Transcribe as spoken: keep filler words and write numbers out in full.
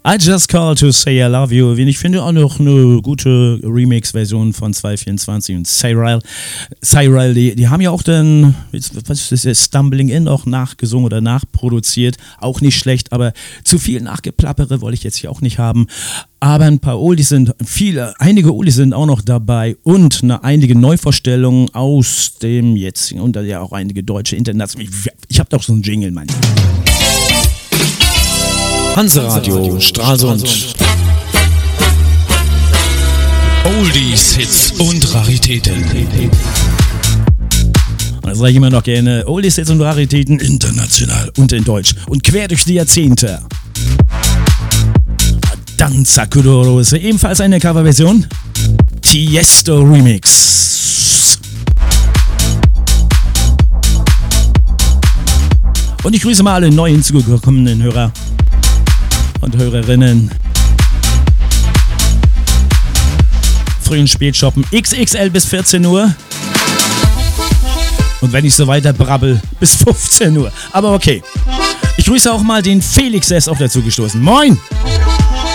I Just Call to Say I Love You. Ich finde auch noch eine gute Remix-Version von zwei vierundzwanzig und Cyril. Cyril, die, die haben ja auch dann, was ist das, Stumbling In auch nachgesungen oder nachproduziert. Auch nicht schlecht, aber zu viel Nachgeplappere wollte ich jetzt hier auch nicht haben. Aber ein paar Oldies sind, viele, einige Oldies sind auch noch dabei und eine, einige Neuvorstellungen aus dem jetzigen und ja auch einige deutsche internationale. Ich, ich habe doch so einen Jingle, Mann. Hanseradio Stralsund. Oldies, Hits und Raritäten. Und da sage ich immer noch gerne Oldies, Hits und Raritäten international und in Deutsch und quer durch die Jahrzehnte. Danza Kuduro ist ebenfalls eine Coverversion. Tiesto Remix. Und ich grüße mal alle neu hinzugekommenen Hörer und Hörerinnen. Frühen Spätshoppen X X L bis vierzehn Uhr. Und wenn ich so weiter brabbel, bis fünfzehn Uhr. Aber okay. Ich grüße auch mal den Felix, der ist auch dazu gestoßen. Moin!